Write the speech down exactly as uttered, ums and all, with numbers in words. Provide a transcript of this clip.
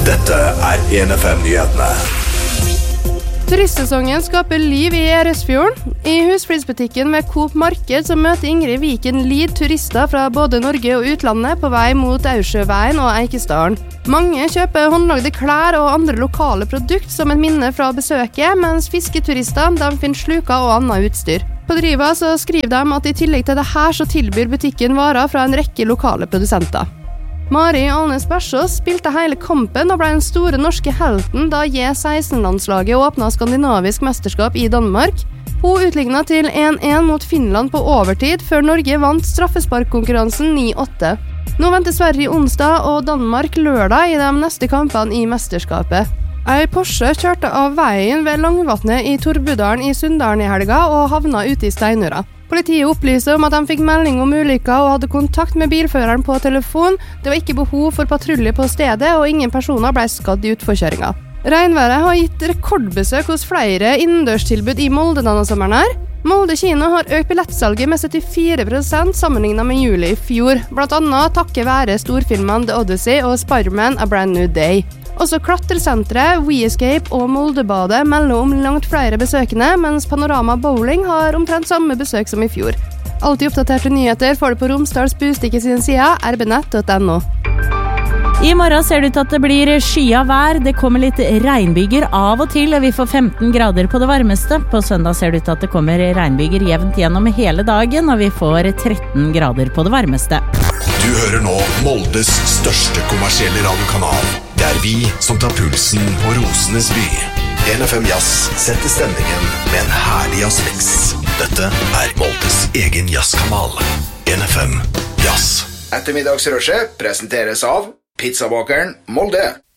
Dette er en F M-nyhetene. Turistsesongen skaper liv i Eresfjorden. I husflidsbutikken ved Coop Marked så møter Ingrid Viken Lid turister fra både Norge og utlandet på vei mot Aursjøveien og Eikesdalen. Mange kjøper håndlagde klær og andre lokale produkt som et minne fra besøket, mens fisketurister de finner sluker og annet utstyr. På Driva så skriver de at i tillegg til det her så tilbyr butikken varer fra en rekke lokale produsenter. Mari Alnes Bersås spilte hele kampen og ble den store norske helten da J seksten-landslaget åpnet skandinavisk mesterskap i Danmark. Hun utlignet til en en mot Finland på overtid før Norge vant straffesparkkonkurransen ni åtte. Nå venter Sverige onsdag og Danmark lørdag i de neste kampene i mesterskapet. Ei Porsche kjørte av veien ved Langvatnet i Torbudalen i Sunndalen i helga og havna ute i Steinura. Politiet opplyser om at de fikk melding om ulykka og hadde kontakt med bilføreren på telefon. Det var ikke behov for patrulje på stedet, og ingen personer ble skadd i utforkjøringa. Regnværet har gitt rekordbesøk hos flere innendørstilbud i Molde denne sommeren her. Molde kino har økt billettsalget med syttifire prosent sammenlignet med juli i fjor, blant annet takket være storfilmene The Odyssey og Spider-Man A Brand New Day. Også klatresenteret, WeEscape og Moldebadet melder om langt flere besøkende, mens Panorama Bowling har omtrent samme besøk som i fjor. Alltid oppdaterte nyheter får du på Romsdals Bustikke sin side, r b nett punktum n o. I morgen ser det ut at det blir skya vær, det kommer litt regnbyger av og til, og vi får femten grader på det varmeste. På søndag ser det ut at det kommer regnbyger jevnt gjennom hele dagen, og vi får tretten grader på det varmeste. Du hører nå Moldes største kommersielle radiokanal. Det er vi som tar pulsen på Rosenes by. en F M Jazz setter stemningen med en herlig jazzmix. Dette er Moldes egen jazzkanal. en F M Jazz. Ettermiddagsrushet presenteres av Pizzabakeren Molde.